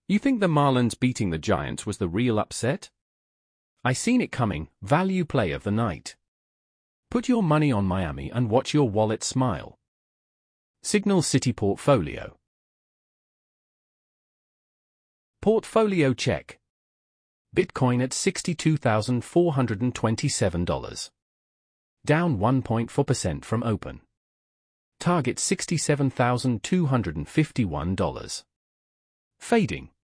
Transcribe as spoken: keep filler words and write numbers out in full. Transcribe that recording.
You think the Marlins beating the Giants was the real upset? I seen it coming. Value play of the night. Put your money on Miami and watch your wallet smile. Signal City Portfolio. Portfolio check. Bitcoin at sixty-two thousand four hundred twenty-seven dollars. Down one point four percent from open. Target sixty-seven thousand two hundred fifty-one dollars. Fading.